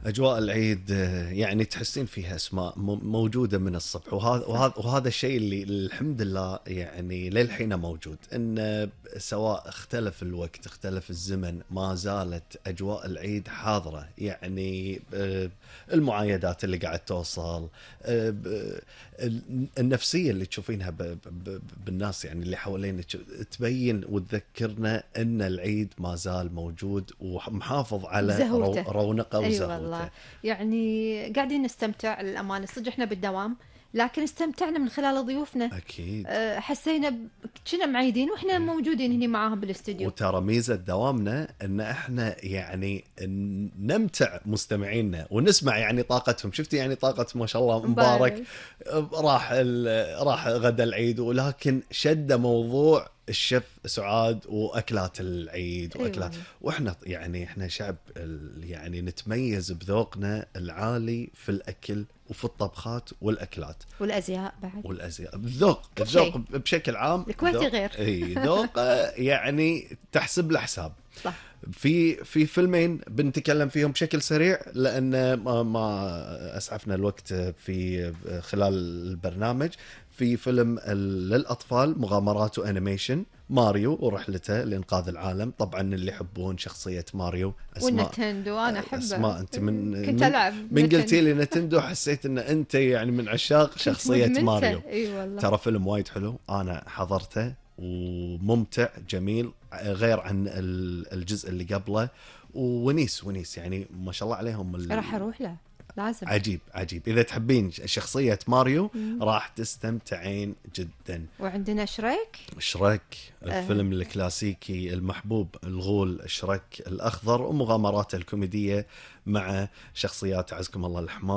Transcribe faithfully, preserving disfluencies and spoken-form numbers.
أجواء العيد آه، يعني تحسين فيها أسماء م- موجودة من الصبح، وهذا وهذا صح. وهذا الشيء اللي الحمد لله يعني للحين موجود، إن سواء اختلف الوقت اختلف الزمن ما زالت أجواء العيد حاضرة. يعني آه، المعايدات اللي قاعد توصل، آه، ب- ال- النفسية اللي تشوفينها ب- ب- ب- بالناس يعني اللي حوالينا، تبين وتذكرنا أن العيد ما زال موجود ومحافظ على رو- بزهوته. رونقه اي أيوة والله. وزهوته. يعني قاعدين نستمتع للامانه، صدق احنا بالدوام لكن استمتعنا من خلال ضيوفنا. أكيد. أه، حسينا ب- كنا معيدين واحنا إيه. موجودين هنا معاهم بالاستوديو. وترى ميزة دوامنا ان احنا يعني ن- نمتع مستمعينا ونسمع يعني طاقتهم. شفتي يعني طاقة ما شاء الله مبارك، مبارك. راح ال- راح غدا العيد، ولكن شد موضوع الشيف سعاد واكلات العيد اي واكلات. والله. واحنا يعني احنا شعب ال- يعني نتميز بذوقنا العالي في الاكل وفي الطبخات والاكلات والازياء بعد. والازياء. الذوق كل الذوق شيء. بشكل عام. الكويتي ذوق- غير. اي ذوق آه، يعني تحسب له حساب. صح. في في فيلمين بنتكلم فيهم بشكل سريع لان ما, ما اسعفنا الوقت في خلال البرنامج. في فيلم ال- للاطفال مغامرات وانيميشن ماريو ورحلته لانقاذ العالم. طبعا اللي يحبون شخصيه ماريو، اسماء والنتندو انا احبه. اسماء انت من كنت من, العب من قلتي لي نتندو حسيت ان انت يعني من عشاق شخصيه ماريو. اي والله. ترى فيلم وايد حلو، انا حضرته وممتع جميل، غير عن ال- الجزء اللي قبله. ونيس ونيس يعني ما شاء الله عليهم ال- راح اروح له لازم. عجيب عجيب. اذا تحبين شخصية ماريو راح تستمتعين جدا. وعندنا شريك. شريك آه. الفيلم الكلاسيكي المحبوب، الغول شريك الأخضر ومغامراته الكوميدية مع شخصيات عزكم الله الحمار